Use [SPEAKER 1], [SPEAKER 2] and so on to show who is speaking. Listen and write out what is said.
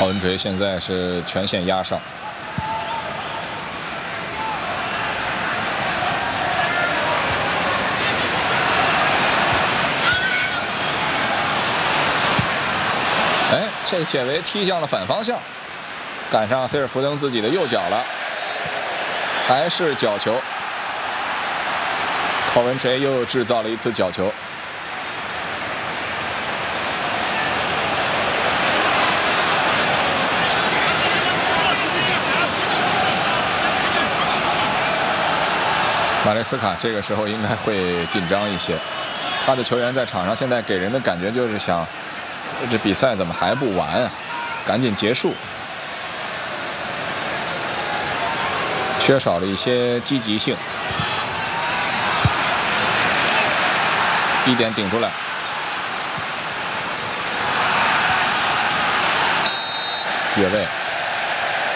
[SPEAKER 1] 郝文垂现在是全线压上。哎，这解围踢向了反方向，赶上菲尔福登自己的右脚了，还是角球。郝文垂又制造了一次角球。马雷斯卡这个时候应该会紧张一些，他的球员在场上现在给人的感觉就是想，这比赛怎么还不完啊？赶紧结束，缺少了一些积极性。一点顶出来，越位。